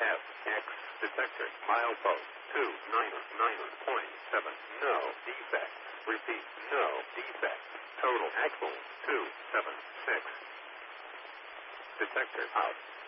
FX detector. Milepost 299.7. No defects. Repeat, no defects. Total axle 276. Detector out.